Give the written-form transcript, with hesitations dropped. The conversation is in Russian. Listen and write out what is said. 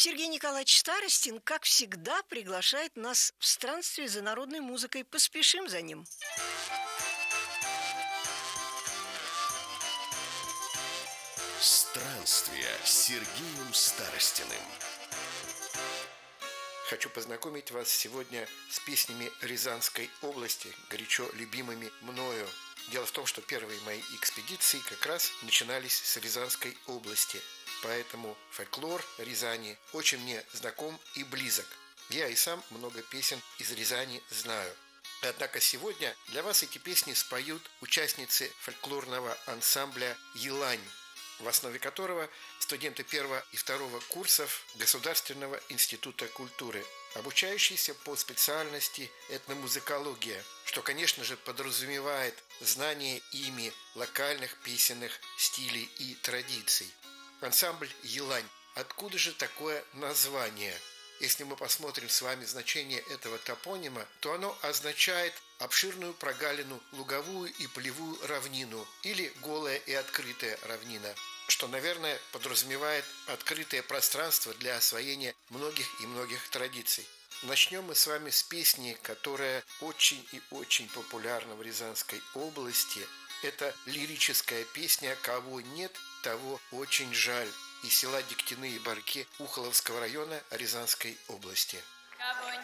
Сергей Николаевич Старостин, как всегда, приглашает нас в странствие за народной музыкой. Поспешим за ним. Странствия с Сергеем Старостиным. Хочу познакомить вас сегодня с песнями Рязанской области, горячо любимыми мною. Дело в том, что первые мои экспедиции как раз начинались с Рязанской области, поэтому фольклор Рязани очень мне знаком и близок. Я и сам много песен из Рязани знаю. Однако сегодня для вас эти песни споют участницы фольклорного ансамбля «Елань», в основе которого студенты первого и второго курсов Государственного института культуры, обучающиеся по специальности этномузыкология, что, конечно же, подразумевает знание ими локальных песенных стилей и традиций. Ансамбль «Елань». Откуда же такое название? Если мы посмотрим с вами значение этого топонима, то оно означает обширную прогалину, луговую и полевую равнину или голая и открытая равнина, что, наверное, подразумевает открытое пространство для освоения многих и многих традиций. Начнем мы с вами с песни, которая очень и очень популярна в Рязанской области. Это лирическая песня «Кого нет, того очень жаль» из села Дегтяные Барки Ухоловского района Рязанской области.